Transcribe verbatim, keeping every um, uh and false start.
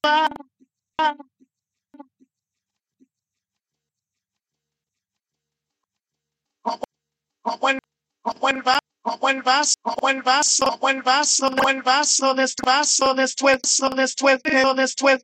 When when va when vas when vaso when vaso when vaso this vaso this twist so this twist so this twist